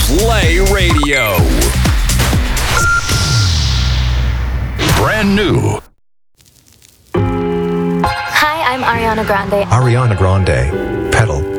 Play Radio. Brand new. Hi, I'm Ariana Grande. Ariana Grande. Pedal.